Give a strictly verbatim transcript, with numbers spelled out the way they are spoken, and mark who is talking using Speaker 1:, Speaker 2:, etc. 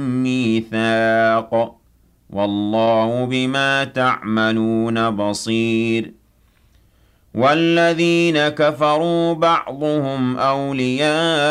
Speaker 1: ميثاق والله بما تعملون بصير والذين كفروا بعضهم أولياء